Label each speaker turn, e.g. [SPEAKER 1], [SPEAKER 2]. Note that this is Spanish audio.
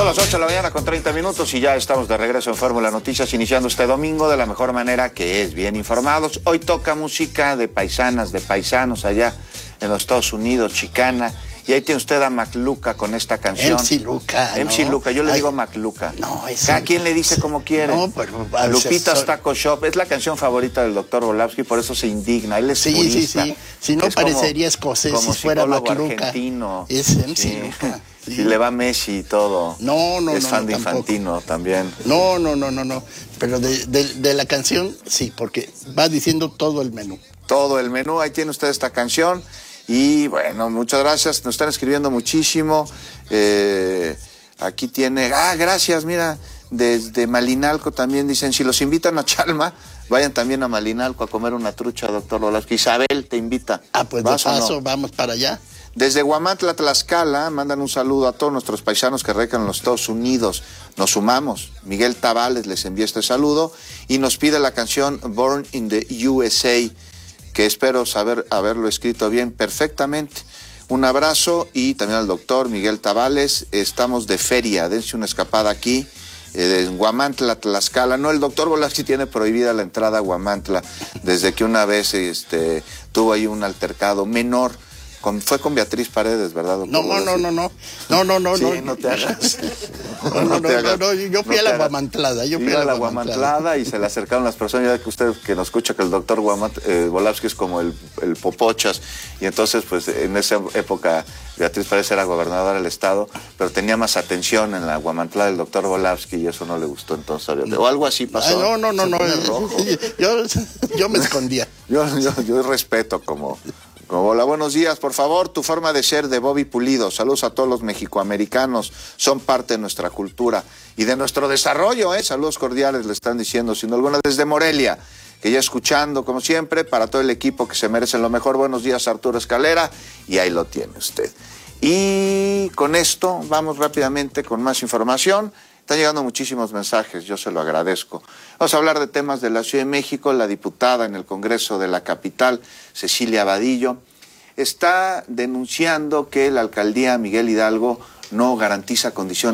[SPEAKER 1] Son las 8 de la mañana con 30 minutos y ya estamos de regreso en Fórmula Noticias, iniciando este domingo de la mejor manera, que es bien informados. Hoy toca música de paisanas, de paisanos allá en los Estados Unidos, chicana. Y ahí tiene usted a Macluca con esta canción.
[SPEAKER 2] MC Luca,
[SPEAKER 1] MC
[SPEAKER 2] ¿no?
[SPEAKER 1] Luca, yo le digo Macluca.
[SPEAKER 2] No, es...
[SPEAKER 1] Cada quien le dice como quiere.
[SPEAKER 2] No, pero...
[SPEAKER 1] Lupitas Taco Shop es la canción favorita del doctor Volapsky, por eso se indigna. Él es purista.
[SPEAKER 2] Sí. Si no, parecería escocés si fuera Macluca.
[SPEAKER 1] Argentino.
[SPEAKER 2] Es MC Luca.
[SPEAKER 1] Sí. Y le va Messi y todo.
[SPEAKER 2] No.
[SPEAKER 1] Es fan de Infantino también.
[SPEAKER 2] No. Pero de la canción, sí, porque va diciendo todo el menú.
[SPEAKER 1] Todo el menú, ahí tiene usted esta canción. Y bueno, muchas gracias, nos están escribiendo muchísimo. Aquí tiene, gracias, mira, desde Malinalco también dicen, si los invitan a Chalma, vayan también a Malinalco a comer una trucha, doctor Volapsky. Isabel te invita.
[SPEAKER 2] Pues de paso, vamos para allá.
[SPEAKER 1] Desde Huamantla, Tlaxcala, mandan un saludo a todos nuestros paisanos que radican en los Estados Unidos. Nos sumamos. Miguel Tavales les envía este saludo y nos pide la canción Born in the USA, que espero haberlo escrito bien, perfectamente. Un abrazo y también al doctor Miguel Tavales. Estamos de feria, dense una escapada aquí, en Huamantla, Tlaxcala. No, el doctor Volapsky tiene prohibida la entrada a Huamantla desde que una vez tuvo ahí un altercado menor. Fue con Beatriz Paredes, ¿verdad, doctor?
[SPEAKER 2] No.
[SPEAKER 1] Sí, no te hagas.
[SPEAKER 2] No, yo fui a la Guamantlada. Yo fui a la
[SPEAKER 1] Guamantlada y se le acercaron las personas, ya que usted que nos escucha que el doctor Volapsky es como el Popochas, y entonces pues en esa época Beatriz Paredes era gobernadora del estado, pero tenía más atención en la Guamantlada del doctor Volapsky y eso no le gustó entonces. O algo así pasó.
[SPEAKER 2] No. Yo me escondía.
[SPEAKER 1] Yo respeto como... Hola, buenos días. Por favor, tu forma de ser de Bobby Pulido. Saludos a todos los mexicoamericanos. Son parte de nuestra cultura y de nuestro desarrollo, Saludos cordiales, le están diciendo, sin alguna, desde Morelia, que ya escuchando, como siempre, para todo el equipo que se merecen lo mejor. Buenos días, Arturo Escalera. Y ahí lo tiene usted. Y con esto vamos rápidamente con más información. Están llegando muchísimos mensajes, yo se lo agradezco. Vamos a hablar de temas de la Ciudad de México. La diputada en el Congreso de la capital, Cecilia Vadillo, está denunciando que la alcaldía Miguel Hidalgo no garantiza condiciones